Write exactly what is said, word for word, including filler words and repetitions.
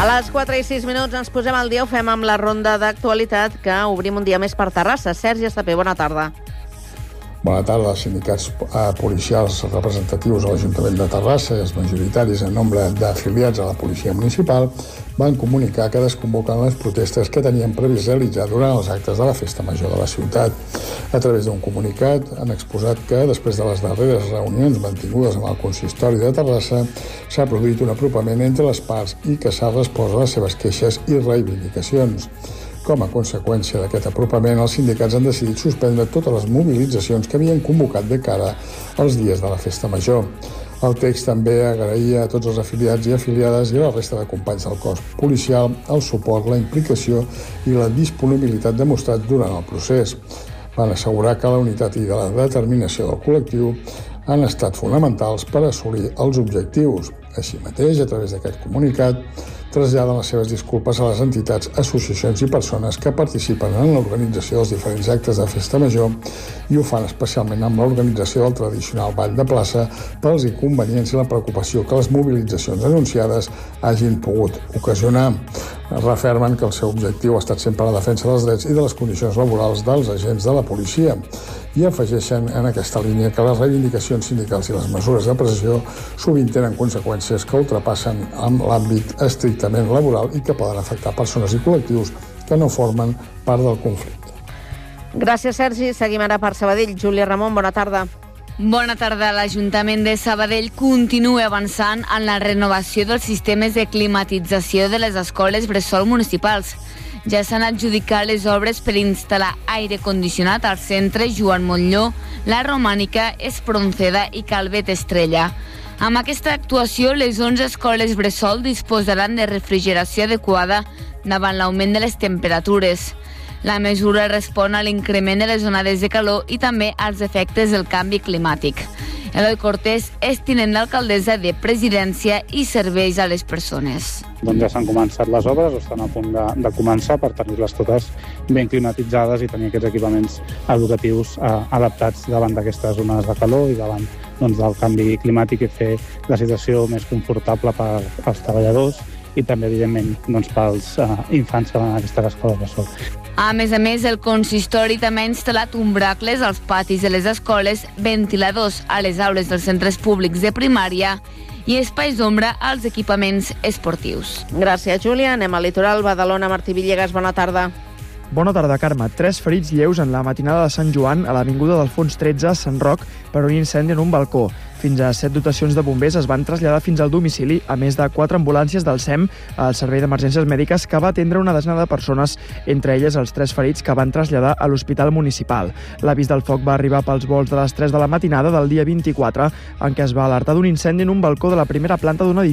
A les quatre i sis minuts ens posem al dia, ho fem amb la ronda d'actualitat que obrim un dia més per Terrassa. Sergi Estapé, bona tarda. Bona tarda. Els sindicats eh, policials representatius a l'Ajuntament de Terrassa i els majoritaris en nombre d'afiliats a la policia municipal van comunicar que desconvoquen les protestes que tenien previst realitzar durant els actes de la Festa Major de la ciutat. A través d'un comunicat han exposat que, després de les darreres reunions mantingudes amb el consistori de Terrassa, s'ha produït un apropament entre les parts i que s'ha respost a les seves queixes i reivindicacions. Com a conseqüència d'aquest apropament, els sindicats han decidit suspendre totes les mobilitzacions que havien convocat de cara als dies de la Festa Major. El text també agraïa a tots els afiliats i afiliades i a la resta de companys del cos policial el suport, la implicació i la disponibilitat demostrats durant el procés. Van assegurar que la unitat i la determinació del col·lectiu han estat fonamentals per assolir els objectius. Així mateix, a través d'aquest comunicat, traslladen les seves disculpes a les entitats, associacions i persones que participen en l'organització dels diferents actes de Festa Major i ho fan especialment amb l'organització del tradicional ball de plaça pels inconvenients i la preocupació que les mobilitzacions anunciades hagin pogut ocasionar. Refermen que el seu objectiu ha estat sempre la defensa dels drets i de les condicions laborals dels agents de la policia i afegeixen en aquesta línia que les reivindicacions sindicals i les mesures de pressió sovint tenen conseqüències que ultrapassen amb l'àmbit estrictament laboral i que poden afectar persones i col·lectius que no formen part del conflicte. Gràcies, Sergi. Seguim ara per Sabadell. Júlia Ramon, bona tarda. Bona tarda. L'Ajuntament de Sabadell continua avançant en la renovació dels sistemes de climatització de les escoles bressol municipals. Ja s'han adjudicat les obres per instal·lar aire condicionat al centre Joan Montllor, la Romànica, Espronceda i Calvet Estrella. Amb aquesta actuació, les onze escoles bressol disposaran de refrigeració adequada davant l'augment de les temperatures. La mesura respon a l'increment de les onades de calor i també als efectes del canvi climàtic. Eloi Cortés és tinent d'alcaldessa de Presidència i Serveis a les Persones. Doncs ja s'han començat les obres, o estan a punt de, de començar per tenir-les totes ben climatitzades i tenir aquests equipaments educatius eh, adaptats davant d'aquestes onades de calor i davant doncs, del canvi climàtic i fer la situació més confortable per als treballadors i també, evidentment, doncs, pels uh, infants que van a aquestes escoles bressol. A més a més, el consistori també ha instal·lat umbracles als patis de les escoles, ventiladors a les aules dels centres públics de primària i espais d'ombra als equipaments esportius. Gràcies, Júlia. Anem al litoral. Badalona, Martí Villegas, bona tarda. Bona tarda, Carme. Tres ferits lleus en la matinada de Sant Joan a l'avinguda d'Alfons tretze a Sant Roc per un incendi en un balcó. Fins a set dotacions de bombers es van traslladar fins al domicili, a més de quatre ambulàncies del S E M, el Servei d'Emergències Mèdiques, que va atendre una desena de persones, entre elles els tres ferits que van traslladar a l'Hospital Municipal. L'avís del foc va arribar pels volts de les tres de la matinada del dia vint-i-quatre, en què es va alertar d'un incendi en un balcó de la primera planta d'un edifici